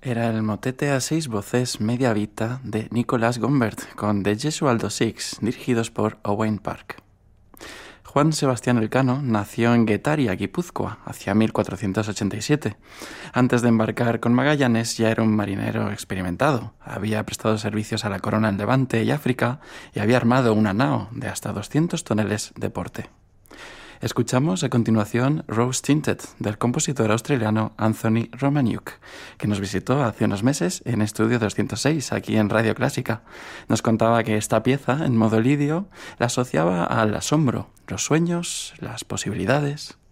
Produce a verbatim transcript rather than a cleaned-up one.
Era el motete a seis voces Media Vita de Nicolas Gombert con The Gesualdo Six, dirigidos por Owain Park. Juan Sebastián Elcano nació en Guetaria, Guipúzcoa, hacia mil cuatrocientos ochenta y siete. Antes de embarcar con Magallanes ya era un marinero experimentado. Había prestado servicios a la corona en Levante y África y había armado una nao de hasta doscientos toneles de porte. Escuchamos a continuación Rose Tinted, del compositor australiano Anthony Romaniuk, que nos visitó hace unos meses en Estudio doscientos seis, aquí en Radio Clásica. Nos contaba que esta pieza, en modo lidio, la asociaba al asombro, los sueños, las posibilidades.